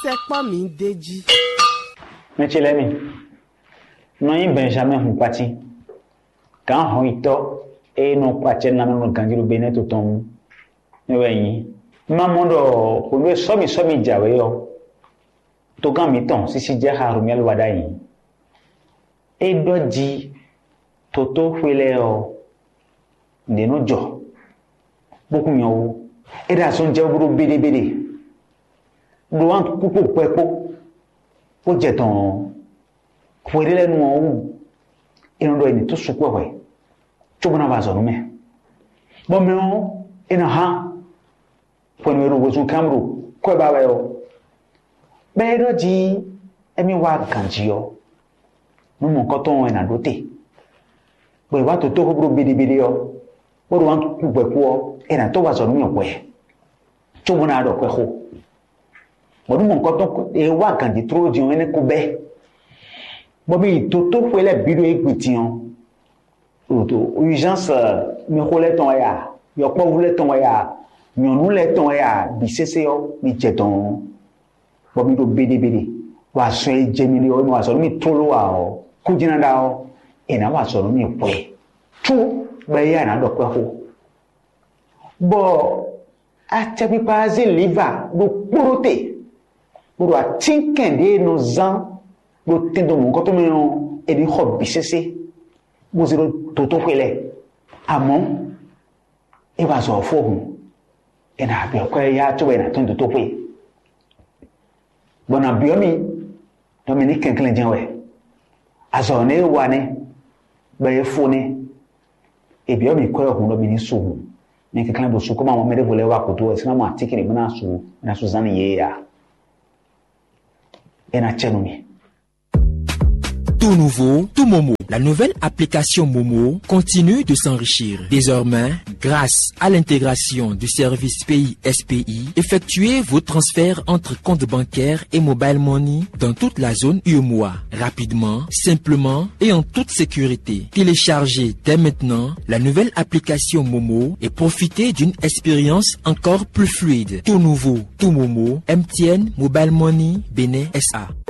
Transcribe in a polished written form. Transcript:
C'est pas mi deji. Mais tu l'as mis. Non, il Benjamin Houpati. Quand on y to, et non pas tiens la même quand il bénet tout ton. Oui. Maman do, pour le somi diawe yo. Togan miton, si dia harumiel wadai. Et doji, toto fwele yo. De no jo. Beaucoup mieux. Et dans son diable bébé. Doan coupe pepo. Pour jeton. Pour les noirs. Et on doit être tout ce quoi. Tu vas avoir un homme. Bon, mais on est un pour nous revoir au Cameroun. Quoi, bah, ouais. Mais il dit, et mi wa kanjio. Nous, mon coton est à doté. Oui, va te tourner pour bébé. Pour un coupe pepo. Et dans tout va se nouer. Tu vas avoir quoi. Bon, mon coton est wa kanji trop d'yon et ne coupe. Bon, mais tout fait les bureaux écoutillons. Urgence, me relève ton ya. Yo pas voulait ton ya. Nous les ton ya. Biseseo, mi jeton. Bon, mi do bede. Wa soy jemili o no aso mi tolo a o. Kujina da o. E na wa so mi pwe. Tu ba ya na do pwe ho. Bo a chapi pazi liva do porote. Bo a tinkende no zan. Bo tendo mon koto mi no e di hobby sese. Bo zero toto kwele. Amon e va so fo hu. E na bi kwa ya to we na tendo to kwe. Bona biomi Dominique Kenklen janwe. Azo ne wane ba e fone. E biomi kwa hu no bi ni so. Ne Kenklen do so ko ma mo mere vole wa koto e sina mo atiki ni na so zani ye ya. E na chenumi. Tout nouveau, tout Momo. La nouvelle application Momo continue de s'enrichir. Désormais, grâce à l'intégration du service pays SPI, effectuez vos transferts entre comptes bancaires et mobile money dans toute la zone UEMOA, rapidement, simplement et en toute sécurité. Téléchargez dès maintenant la nouvelle application Momo et profitez d'une expérience encore plus fluide. Tout nouveau, tout Momo, MTN Mobile Money Bénin SA.